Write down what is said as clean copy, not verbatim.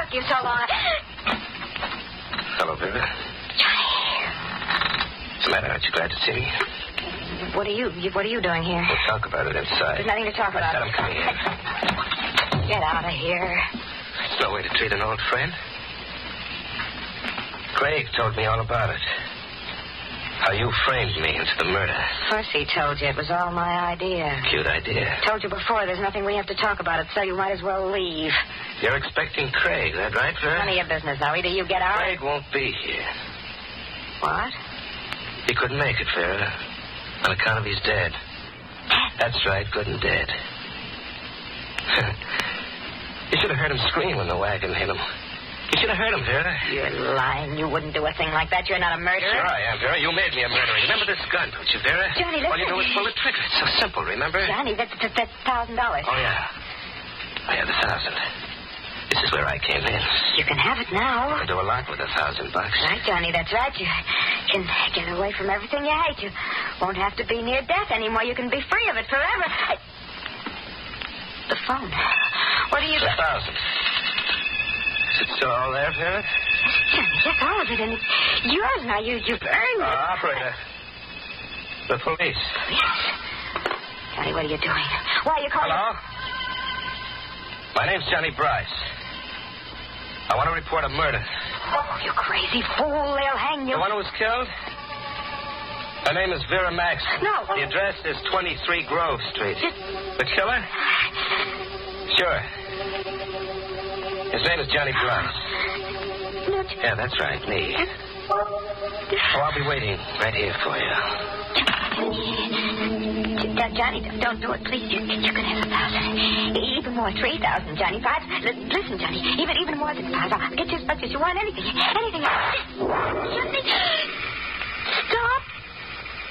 took you so long. Hello, Vera. What's the matter? Aren't you glad to see me? What are you doing here? We'll talk about it inside. There's nothing to talk about. I said I'm coming in. Get out of here. It's no way to treat an old friend. Craig told me all about it. How you framed me into the murder. Of course he told you. It was all my idea. Cute idea. Told you before, there's nothing we have to talk about it, so you might as well leave. You're expecting Craig, that right, Vera? None of your business now. Either you get out... Craig won't be here. What? He couldn't make it, Vera. On account of he's dead. That's right, good and dead. You should have heard him scream when the wagon hit him. You should have heard him, Vera. You're lying. You wouldn't do a thing like that. You're not a murderer. Sure I am, Vera. You made me a murderer. Remember this gun, don't you, Vera? Johnny, listen. All you do is pull the trigger. It's so simple, remember? Johnny, that's $1,000. Oh, yeah. I have $1,000. This is where I came in. You can have it now. I'll do a lot with $1,000. Right, Johnny, that's right. You can get away from everything you hate. You won't have to be near death anymore. You can be free of it forever. The phone. What are you... It's $1,000. Is it still all there, Vera? Johnny, that's all of it, and it's yours now. You've earned it. Operator. The police. Yes. Johnny, what are you doing? Why are you calling... Hello? My name's Johnny Bryce. I want to report a murder. Oh, you crazy fool. They'll hang you. The one who was killed? Her name is Vera Maxson. No. The address is 23 Grove Street. The killer? Sure. His name is Johnny Bryce. No, Yeah, that's right, me. Oh, I'll be waiting right here for you. Johnny, don't do it, please. You can have 1,000. Even more, 3,000, Johnny. 5. Listen, Johnny. Even more than 5. I'll get you as much as you want. Anything. Johnny.